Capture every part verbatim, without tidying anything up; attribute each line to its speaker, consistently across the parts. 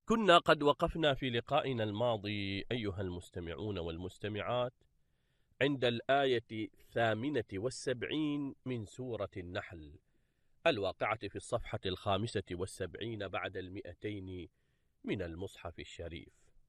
Speaker 1: كنا قد وقفنا في لقائنا الماضي أيها المستمعون والمستمعات عند الآية الثامنة والسبعين من سورة النحل الواقعة في الصفحة الخامسة والسبعين بعد المئتين من المصحف الشريف.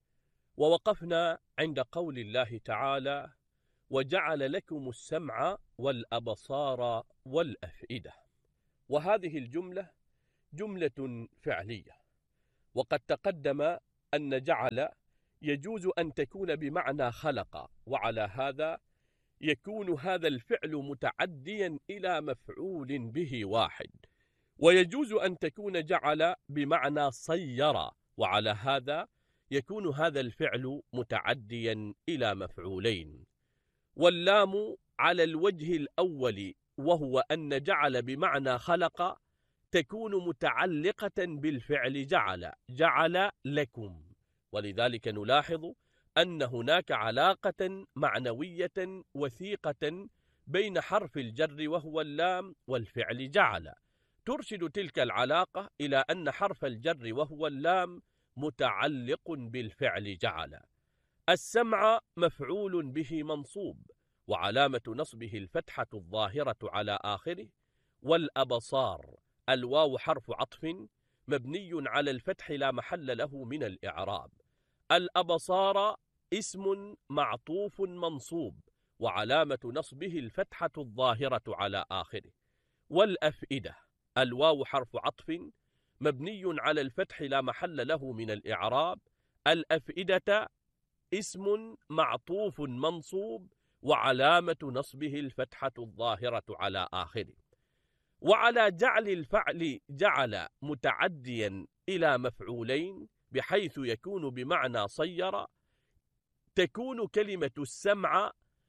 Speaker 1: ووقفنا عند قول الله تعالى: وجعل لكم السمع والأبصار والأفئدة. وهذه الجملة جملة فعلية، وقد تقدم أن جعل يجوز أن تكون بمعنى خلق، وعلى هذا يكون هذا الفعل متعديا إلى مفعول به واحد، ويجوز أن تكون جعل بمعنى صير، وعلى هذا يكون هذا الفعل متعديا إلى مفعولين. واللام على الوجه الأول وهو أن جعل بمعنى خلق تكون متعلقة بالفعل جعل جعل لكم، ولذلك نلاحظ أن هناك علاقة معنوية وثيقة بين حرف الجر وهو اللام والفعل جعل، ترشد تلك العلاقة إلى أن حرف الجر وهو اللام متعلق بالفعل جعل. السمع مفعول به منصوب، وعلامة نصبه الفتحة الظاهرة على آخره. والأبصار الواو حرف عطف مبني على الفتح لا محل له من الإعراب. الأبصار اسم معطوف منصوب، وعلامة نصبه الفتحة الظاهرة على آخره. والأفئدة الواو حرف عطف مبني على الفتح لا محل له من الإعراب. الأفئدة اسم معطوف منصوب، وعلامة نصبه الفتحة الظاهرة على آخره. وعلى جعل الفعل جعل متعديا إلى مفعولين بحيث يكون بمعنى صير، تكون كلمة السمع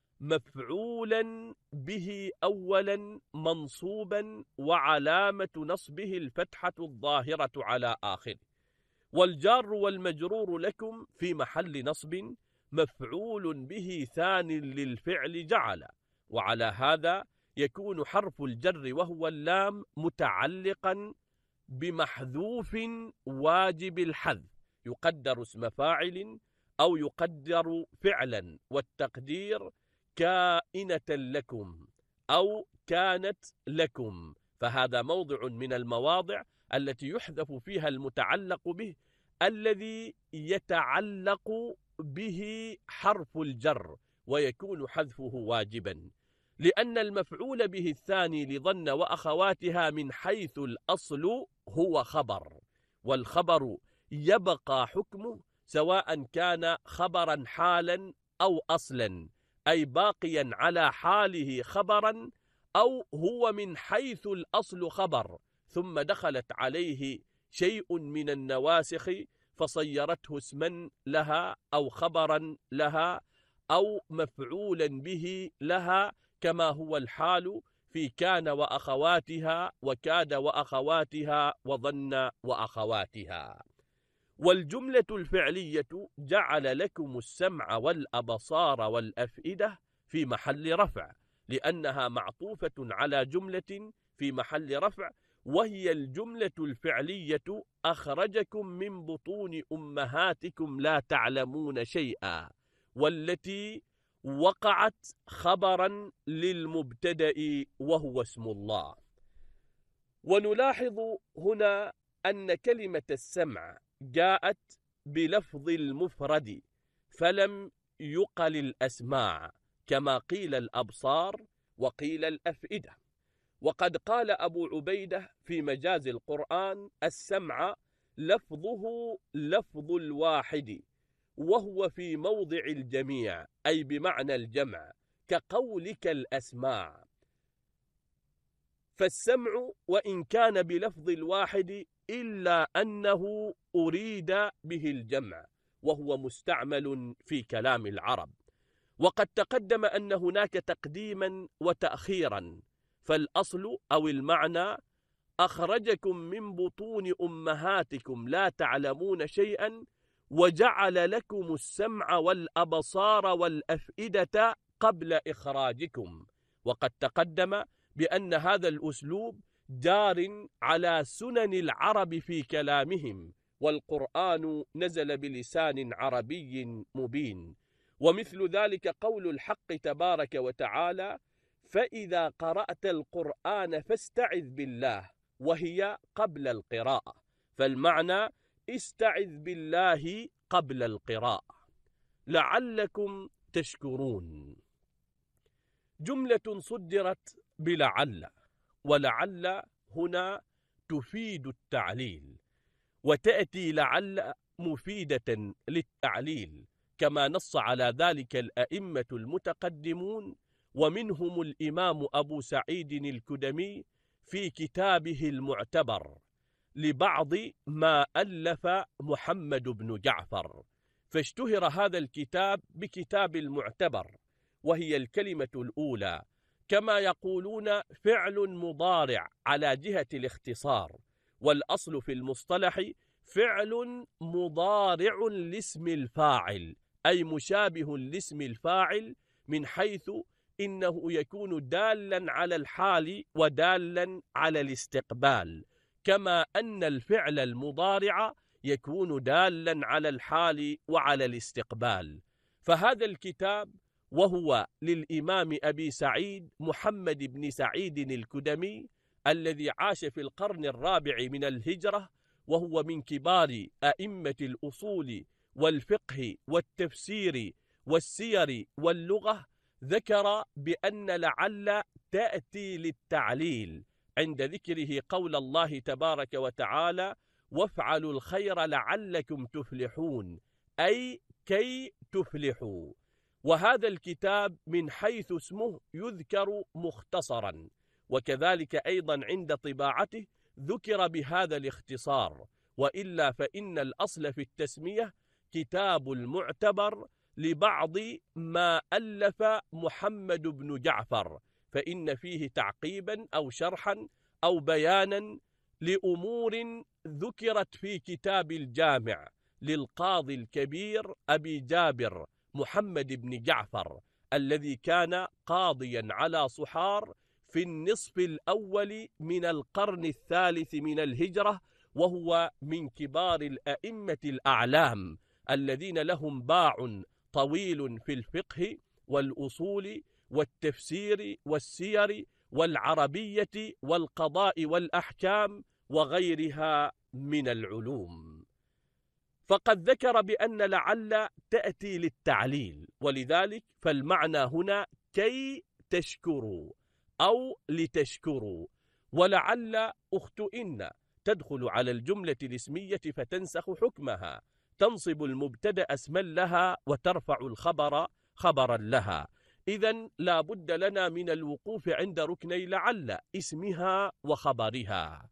Speaker 1: مفعولا به أولا منصوبا، وعلامة نصبه الفتحة الظاهرة على آخره. والجار والمجرور لكم في محل نصب مفعول به ثان للفعل جعل، وعلى هذا يكون حرف الجر وهو اللام متعلقا بمحذوف واجب الحذف، يقدر اسم فاعل أو يقدر فعلا، والتقدير كائنة لكم أو كانت لكم، فهذا موضع من المواضع التي يحذف فيها المتعلق به الذي يتعلق به حرف الجر، ويكون حذفه واجبا، لأن المفعول به الثاني لظن وأخواتها من حيث الأصل هو خبر، والخبر يبقى حكمه سواء كان خبرا حالا أو أصلا، أي باقيا على حاله خبرا، أو هو من حيث الأصل خبر ثم دخلت عليه شيء من النواسخ فصيرته اسما لها أو خبرا لها أو مفعولا به لها، كما هو الحال في كان وأخواتها وكاد وأخواتها وظن وأخواتها. والجملة الفعلية جعل لكم السمع والأبصار والأفئدة في محل رفع، لأنها معطوفة على جملة في محل رفع، وهي الجملة الفعلية أخرجكم من بطون أمهاتكم لا تعلمون شيئا، والتي وقعت خبرا للمبتدأ وهو اسم الله. ونلاحظ هنا أن كلمة السمع جاءت بلفظ المفرد فلم يقل الأسماع، كما قيل الأبصار وقيل الأفئدة. وقد قال أبو عبيدة في مجاز القرآن: السمع لفظه لفظ الواحد وهو في موضع الجميع، أي بمعنى الجمع، كقولك الأسماع. فالسمع وإن كان بلفظ الواحد إلا أنه أريد به الجمع، وهو مستعمل في كلام العرب. وقد تقدم أن هناك تقديما وتأخيرا، فالأصل أو المعنى أخرجكم من بطون أمهاتكم لا تعلمون شيئا، وجعل لكم السمع والأبصار والأفئدة قبل إخراجكم. وقد تقدم بأن هذا الأسلوب جار على سنن العرب في كلامهم، والقرآن نزل بلسان عربي مبين. ومثل ذلك قول الحق تبارك وتعالى: فإذا قرأت القرآن فاستعذ بالله، وهي قبل القراءة، فالمعنى استعذ بالله قبل القراءة. لعلكم تشكرون، جملة صدرت بلعل، ولعل هنا تفيد التعليل، وتأتي لعل مفيدة للتعليل، كما نص على ذلك الأئمة المتقدمون، ومنهم الإمام أبو سعيد الكدمي في كتابه المعتبر لبعض ما ألف محمد بن جعفر، فاشتهر هذا الكتاب بكتاب المعتبر، وهي الكلمة الأولى، كما يقولون فعل مضارع على جهة الاختصار، والأصل في المصطلح فعل مضارع لاسم الفاعل، أي مشابه لاسم الفاعل من حيث إنه يكون دالا على الحال ودالا على الاستقبال، كما أن الفعل المضارع يكون دالا على الحال وعلى الاستقبال. فهذا الكتاب وهو للإمام أبي سعيد محمد بن سعيد الكدمي الذي عاش في القرن الرابع من الهجرة، وهو من كبار أئمة الأصول والفقه والتفسير والسير واللغة، ذكر بأن لعل تأتي للتعليل عند ذكره قول الله تبارك وتعالى: وافعلوا الخير لعلكم تفلحون، أي كي تفلحوا. وهذا الكتاب من حيث اسمه يذكر مختصرا، وكذلك أيضا عند طباعته ذكر بهذا الاختصار، وإلا فإن الأصل في التسمية كتاب المعتبر لبعض ما ألف محمد بن جعفر، فإن فيه تعقيبا أو شرحا أو بيانا لأمور ذكرت في كتاب الجامع للقاضي الكبير أبي جابر محمد بن جعفر، الذي كان قاضيا على صحار في النصف الأول من القرن الثالث من الهجرة، وهو من كبار الأئمة الأعلام الذين لهم باع طويل في الفقه والأصول والتفسير والسير والعربية والقضاء والأحكام وغيرها من العلوم. فقد ذكر بأن لعل تأتي للتعليل، ولذلك فالمعنى هنا كي تشكروا أو لتشكروا. ولعل أخت إن تدخل على الجملة الاسمية فتنسخ حكمها، تنصب المبتدأ اسما لها وترفع الخبر خبرا لها. إذن لا بد لنا من الوقوف عند ركني لعل، اسمها وخبرها.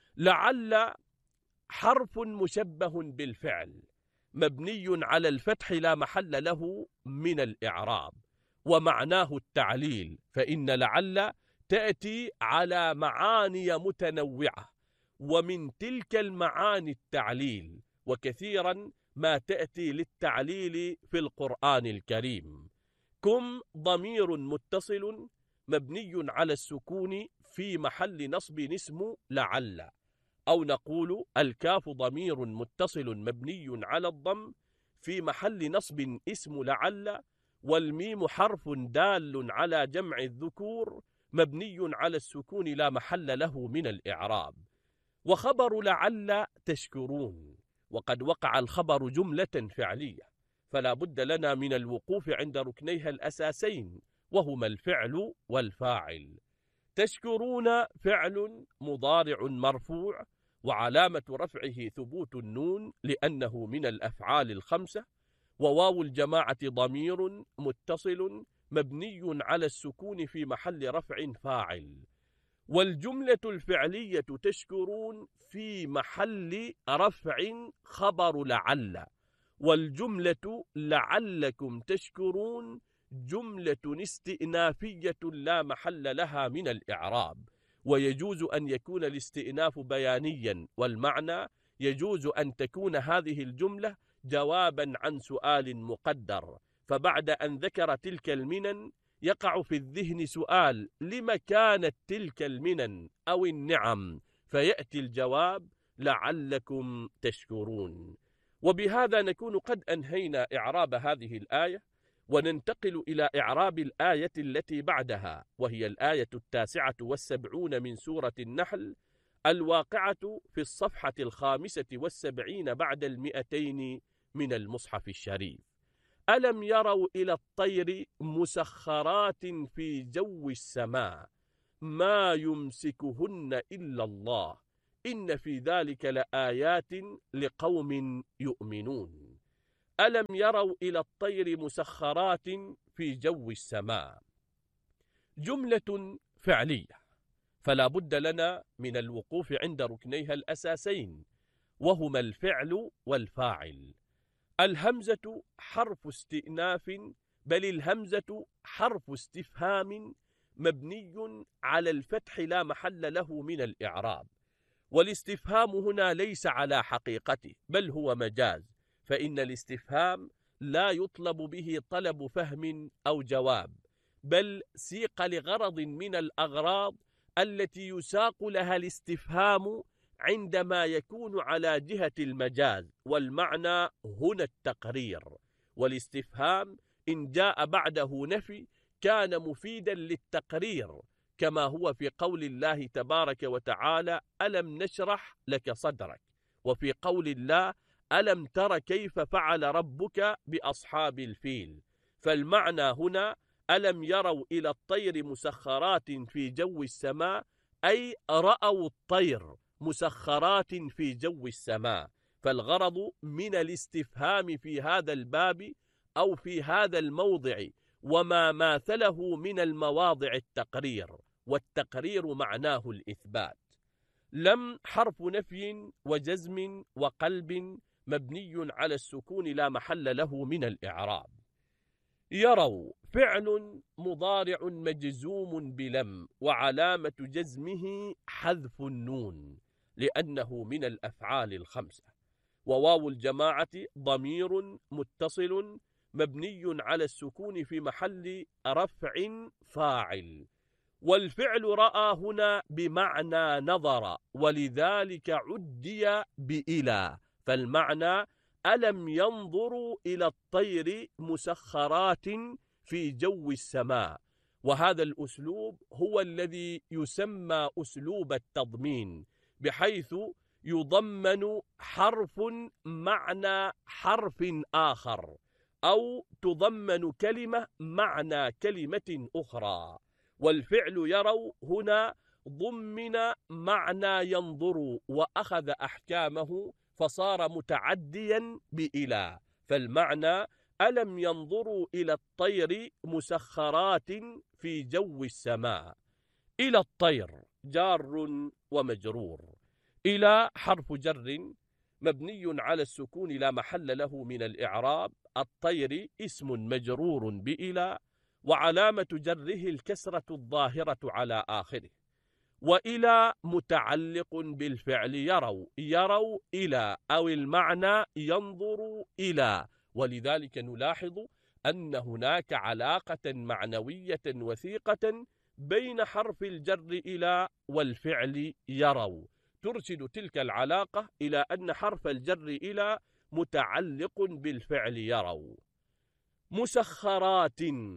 Speaker 1: لعل حرف مشبه بالفعل مبني على الفتح لا محل له من الإعراب، ومعناه التعليل، فإن لعل تأتي على معاني متنوعة، ومن تلك المعاني التعليل، وكثيرا ما تأتي للتعليل في القرآن الكريم. كم ضمير متصل مبني على السكون في محل نصب اسم لعل، أو نقول الكاف ضمير متصل مبني على الضم في محل نصب اسم لعل، والميم حرف دال على جمع الذكور مبني على السكون لا محل له من الإعراب. وخبر لعل تشكرون، وقد وقع الخبر جملة فعلية، فلا بد لنا من الوقوف عند ركنيها الأساسين، وهما الفعل والفاعل. تشكرون فعل مضارع مرفوع، وعلامة رفعه ثبوت النون لأنه من الأفعال الخمسة، وواو الجماعة ضمير متصل مبني على السكون في محل رفع فاعل. والجملة الفعلية تشكرون في محل رفع خبر لعل، والجملة لعلكم تشكرون جملة استئنافية لا محل لها من الإعراب، ويجوز أن يكون الاستئناف بيانيا، والمعنى يجوز أن تكون هذه الجملة جوابا عن سؤال مقدر، فبعد أن ذكر تلك المنن يقع في الذهن سؤال: لما كانت تلك المنن أو النعم؟ فيأتي الجواب: لعلكم تشكرون. وبهذا نكون قد أنهينا إعراب هذه الآية، وننتقل إلى إعراب الآية التي بعدها، وهي الآية التاسعة والسبعون من سورة النحل، الواقعة في الصفحة الخامسة والسبعين بعد المئتين من المصحف الشريف. ألم يروا إلى الطير مسخرات في جو السماء ما يمسكهن إلا الله إن في ذلك لآيات لقوم يؤمنون. ألم يروا إلى الطير مسخرات في جو السماء، جملة فعلية، فلا بد لنا من الوقوف عند ركنيها الأساسين، وهما الفعل والفاعل. الهمزة حرف استئناف، بل الهمزة حرف استفهام مبني على الفتح لا محل له من الإعراب. والاستفهام هنا ليس على حقيقته، بل هو مجاز، فإن الاستفهام لا يطلب به طلب فهم أو جواب، بل سيق لغرض من الأغراض التي يساق لها الاستفهام عندما يكون على جهة المجاز، والمعنى هنا التقرير. والاستفهام إن جاء بعده نفي كان مفيدا للتقرير، كما هو في قول الله تبارك وتعالى ألم نشرح لك صدرك، وفي قول الله ألم تر كيف فعل ربك بأصحاب الفيل. فالمعنى هنا ألم يروا إلى الطير مسخرات في جو السماء، أي رأوا الطير مسخرات في جو السماء. فالغرض من الاستفهام في هذا الباب أو في هذا الموضع وما ماثله من المواضع التقرير، والتقرير معناه الإثبات. لم حرف نفي وجزم وقلب مبني على السكون لا محل له من الإعراب. يروا فعل مضارع مجزوم بلم، وعلامة جزمه حذف النون لأنه من الأفعال الخمسة. وواو الجماعة ضمير متصل مبني على السكون في محل رفع فاعل. والفعل رأى هنا بمعنى نظر، ولذلك عدي بإلى، فالمعنى ألم ينظروا إلى الطير مسخرات في جو السماء. وهذا الأسلوب هو الذي يسمى أسلوب التضمين، بحيث يضمن حرف معنى حرف آخر، أو تضمن كلمة معنى كلمة أخرى. والفعل يروا هنا ضمن معنى ينظروا وأخذ أحكامه فصار متعديا بإلى، فالمعنى ألم ينظروا إلى الطير مسخرات في جو السماء. إلى الطير جار ومجرور. إلى حرف جر مبني على السكون لا محل له من الإعراب. الطير اسم مجرور بإلى، وعلامة جره الكسرة الظاهرة على آخره. وإلى متعلق بالفعل يروا، يروا إلى، أو المعنى ينظر إلى، ولذلك نلاحظ أن هناك علاقة معنوية وثيقة بين حرف الجر إلى والفعل يروا، ترشد تلك العلاقة إلى أن حرف الجر إلى متعلق بالفعل يروا. مسخرات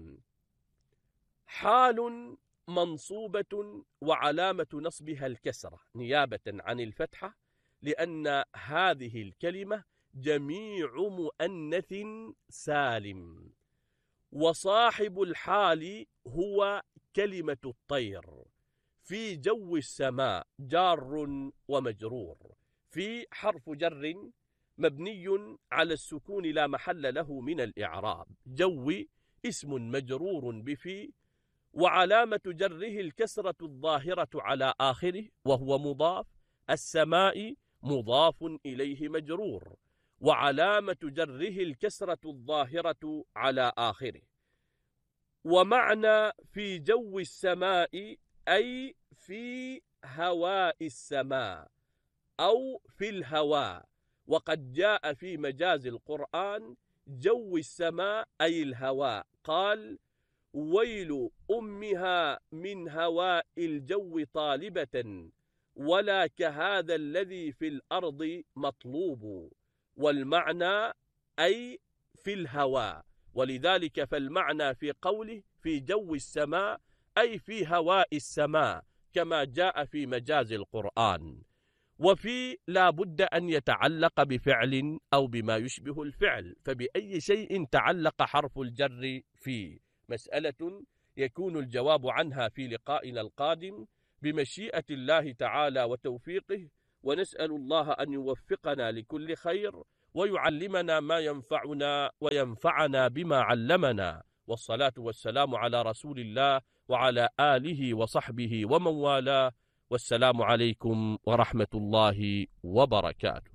Speaker 1: حال منصوبة وعلامة نصبها الكسرة نيابة عن الفتحة، لأن هذه الكلمة جميع مؤنث سالم، وصاحب الحال هو كلمة الطير. في جو السماء جار ومجرور. في حرف جر مبني على السكون لا محل له من الإعراب. جو اسم مجرور بفي، وعلامة جره الكسرة الظاهرة على آخره وهو مضاف. السماء مضاف إليه مجرور، وعلامة جره الكسرة الظاهرة على آخره. ومعنى في جو السماء أي في هواء السماء أو في الهواء، وقد جاء في مجاز القرآن جو السماء أي الهواء. قال ويل أمها من هواء الجو طالبة ولا كهذا الذي في الأرض مطلوب، والمعنى أي في الهواء، ولذلك فالمعنى في قوله في جو السماء أي في هواء السماء كما جاء في مجاز القرآن. وفي لا بد أن يتعلق بفعل أو بما يشبه الفعل، فبأي شيء تعلق حرف الجر في مسألة يكون الجواب عنها في لقائنا القادم بمشيئة الله تعالى وتوفيقه، ونسأل الله أن يوفقنا لكل خير ويعلمنا ما ينفعنا وينفعنا بما علمنا، والصلاة والسلام على رسول الله وعلى آله وصحبه ومن والاه، والسلام عليكم ورحمة الله وبركاته.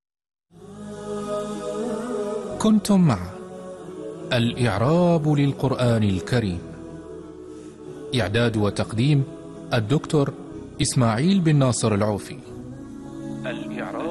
Speaker 2: كنتم مع الإعراب للقرآن الكريم، إعداد وتقديم الدكتور إسماعيل بن ناصر العوفي. الإعراب